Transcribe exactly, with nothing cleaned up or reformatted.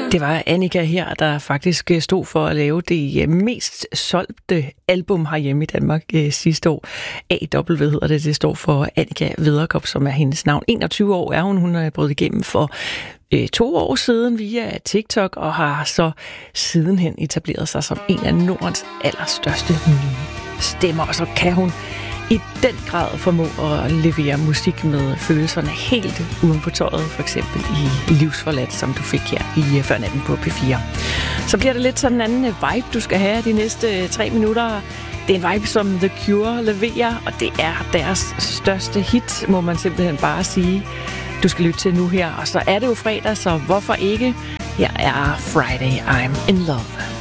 Det var Annika her, der faktisk stod for at lave det mest solgte album herhjemme i Danmark sidste år. A W hedder det, det står for Annika Vederkop, som er hendes navn. enogtyve år er hun, hun er brudt igennem for øh, to år siden via TikTok, og har så sidenhen etableret sig som en af Nordens allerstørste nye stemmer. Og så kan hun i den grad formå at levere musik med følelserne helt uden på tøjet, for eksempel i Livsforladt, som du fik her i Før Natten på P fire. Så bliver det lidt sådan en anden vibe, du skal have de næste tre minutter. Det er en vibe, som The Cure leverer, og det er deres største hit, må man simpelthen bare sige. Du skal lytte til nu her, og så er det jo fredag, så hvorfor ikke? Her er Friday, I'm in Love.